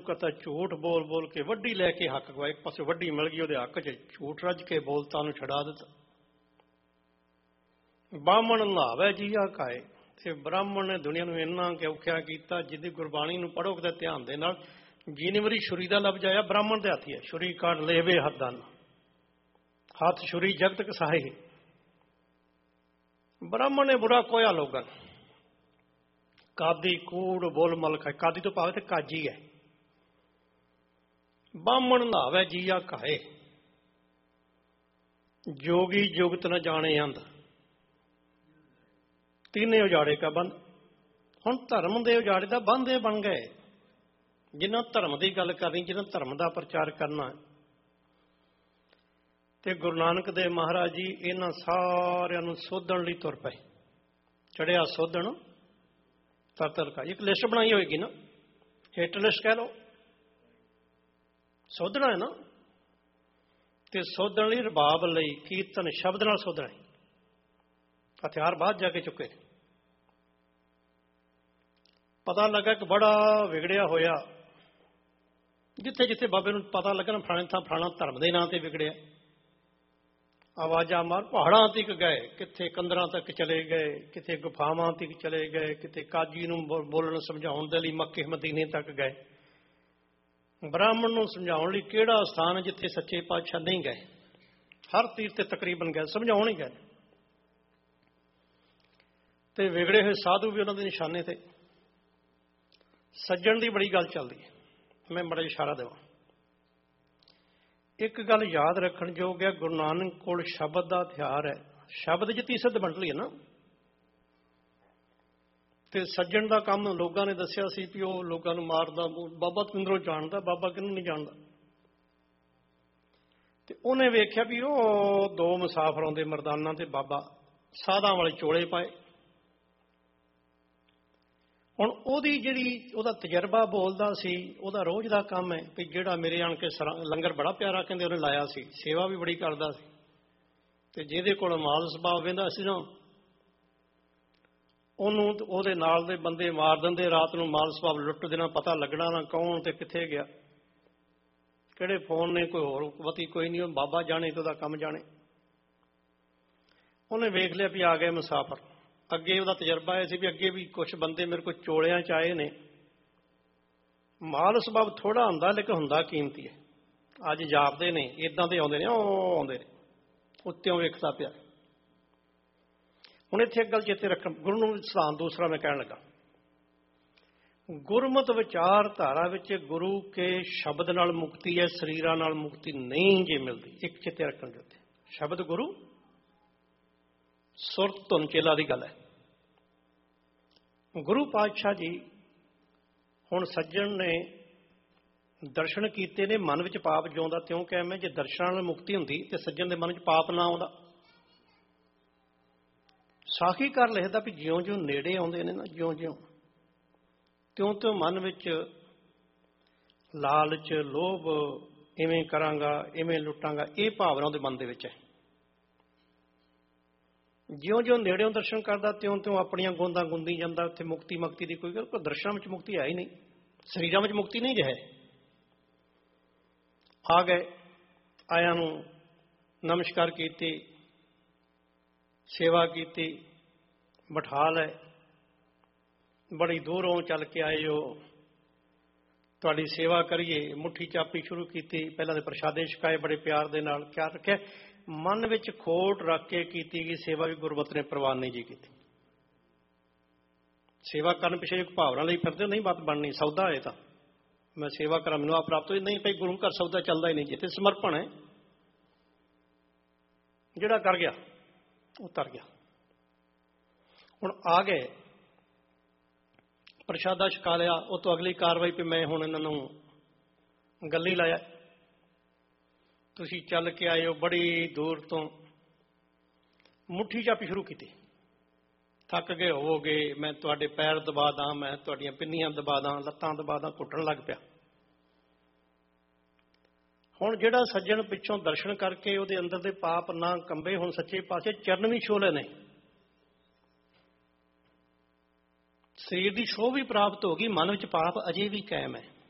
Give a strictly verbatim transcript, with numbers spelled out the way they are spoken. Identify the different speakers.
Speaker 1: कथा झूठ बोल बोल के वड्डी लैके हक गवा। एक पासे वड्डी मिल गई, ਉਹਦੇ हक च झूठ रज के बोलता ਉਹਨੂੰ छड़ा दिता। बामण नहावे जीआ खाए। ते ब्राह्मण ने दुनिया ਨੂੰ ਇੰਨਾ ਕਿ ਔਖਿਆ ਕੀਤਾ, ਜਿਹਦੀ ਗੁਰਬਾਣੀ ਨੂੰ ਪੜ੍ਹੋਗੇ ਤਾਂ ਧਿਆਨ ਦੇ ਨਾਲ ਜਿੰਨੀ ਵਾਰੀ ਛੁਰੀ ਦਾ ਲਫ਼ਜ਼ ਆਇਆ ਬ੍ਰਾਹਮਣ ਦੇ ਹੱਥ ਹੀ ਹੈ। ਛੁਰੀ ਕਾਟ ਲੇਵੇ ਹੱਦਾਂ ਹੱਥ ਛੁਰੀ ਜਗਤ ਕਸਾਹੇ। ब्राह्मण ने बुरा कोया लोगन कादी कूड़ बोल मल खाए। कादी तो भावे तो काजी है। बामण नहावे जीआ खाए। जोगी जुगत न जाने अंध तीने उजाड़े का बंद। हुण धर्म दे उजाड़े का बंद बन गए। जिन्हां धर्म की गल करनी, जिन्हां धर्म का प्रचार करना, ते गुरु नानक देव महाराज जी इन्हां सारियां नूं सोधण लई तुर पए। चढ़िया सोधण तर तर का एक लिस्ट बनाई होएगी ना, हिट लिस्ट कह लो, सोधना है ना। ते सोधण लई रबाब लई कीर्तन शब्द नाल सोधना है। हथियार बाद जाके चुके। पता लगा कि बड़ा विगड़िया होया। जिथे जिथे बाबे नूं पता लगा ना फलाणे थां फलाणा धर्म दे नां ते विगड़िया, आवाजा मार पहाड़ां तक गए, किथे कंदरां तक चले गए, किथे गुफावां तक चले गए, किथे काजी नूं बोलण समझाउण दे लई मक्के मदीने तक गए। ब्राह्मण नूं समझाउण लई किहड़ा स्थान जिथे सच्चे पातशाह नहीं गए, हर तीर ते तकरीबन गए, समझाउण ही गए। ते विगड़े हुए साधु भी उन्हां दे निशाने ते। सज्जण दी बड़ी गल चलदी है, मैं बड़ा इशारा देवां। एक गल याद रखण योग है, गुरु नानक कोल शब्द का हथियार है। शब्द च तीसद बंटली है ना। ते सज्जण का काम लोगों ने दसिया सी कि वह लोगों को मारदा। बाबा किंदरों जानदा, बाबा किन्नू नहीं जानदा। ते उन्हें वेख्या भी वो दो मुसाफर आउंदे मरदाना ते बाबा साधां वाले चोले पाए। हुण ओहदी जिहड़ी ओहदा तजर्बा बोलदा सी, ओहदा रोज़ का काम है भी जिहड़ा मेरे आण के लंगर बड़ा प्यारा कहंदे उहने लाया सी, सेवा भी बड़ी करदा सी। ते जिहदे कोल माल सुभाव वहिंदा सी ना, ओहनूं ओहदे नाल दे बंदे मार दिंदे। रात नूं माल सुभाव लुੱਟ देना, पता लगना ना कौन ते कित्थे गया, किहड़े फोन ने, कोई होर वती कोई नहीं, बाबा जाने ते ओहदा काम जाने। उहने वेख लिया भी आ गए मुसाफर। अगे वह तजर्बा है भी अगे भी कुछ बंदे मेरे को चोलियां च आए ने। माल सुभाव थोड़ा हुंदा लेकिन हुंदा कीमती है। अज जापदे ने, इदां दे आउंदे ने, ओह आउंदे ने, उत्तेों वेखदा पिया। हुण इत्थे गल चेते रखण, गुरु नूं सिद्धांत दूसरा मैं कहण लगा। गुरमत विचारधारा विच गुरु के शब्द नाल मुक्ति है, शरीरां नाल मुक्ति नहीं जे मिलदी। एक चेते रखण जो शब्द गुरु सुरत धुन चेला की गल है। गुरु पातशाह जी हुण सज्जण ने दर्शन कीते ने, मन विच पाप जिउंदा त्यों कह मैं, जे दर्शनां नाल मुक्ति हुंदी ते सज्जण दे मन विच पाप ना आउंदा। साखीकार लिखदा भी जिउं जिउं नेड़े आउंदे ने ना, जिउं जिउं त्यों त्यों मन विच लालच लोभ, इवें करांगा इवें लुटांगा, ये भावना उहदे मन दे विच है। ज्यों ज्यों नेड़े दर्शन करता त्यों त्यों अपनियां गोंदा गुंदी जाता। उत्थे मुक्ति मक्ति की कोई गल, कोई दर्शनां विच मुक्ति है ही नहीं, शरीरां विच मुक्ति नहीं है। आ गए, आया नूं नमस्कार कीती, सेवा कीती, बिठा लै, बड़ी दूरों चल के आए हो, तुहाडी सेवा करिए। मुट्ठी चापी शुरू की, पहलां ते प्रशादे छकाए बड़े प्यार दे नाल। क्या रखिया मन विच खोट रख के कीती गई सेवा भी गुरमत ने प्रवान नहीं जी की। सेवा करन पिछे एक भावना लई फिरदे नहीं, बात बननी सौदा है तो मैं सेवा करा मैनूं आ प्राप्त हो नहीं, भाई गुरु घर सौदा चलता ही नहीं। जिथे समर्पण है, जिहड़ा कर गया वो तर गया। हुण आ गए, प्रशादा छका लिया, उस तो अगली कार्रवाई पे मैं हुण इन्हां नूं गल्ली लाया। तुसीं चल के आए हो बड़ी दूर तो, मुट्ठी चापी शुरू की। थक गए होवोगे, मैं तुहाडे पैर दबा दा, मैं तुहाडीआं पिन्नियां दबा दा, लत्तां दबा दा, घुटण लग पिया। हुण जिहड़ा सज्जण पिछों दर्शन करके उहदे अंदर दे पाप ना कंबे, हुण सच्चे पासे चरण भी छोले ने, शरीर की छोह भी प्राप्त होगी, मन विच पाप अजे भी कायम है।